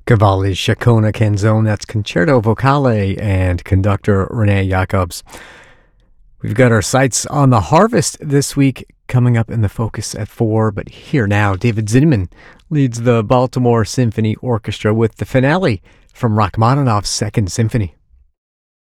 Cavalli's Chacona Canzone, that's Concerto Vocale and conductor Renee Jacobs. We've got our sights on the harvest this week coming up in the focus at 4, but here now, David Zinman leads the Baltimore Symphony Orchestra with the finale from Rachmaninoff's Second Symphony.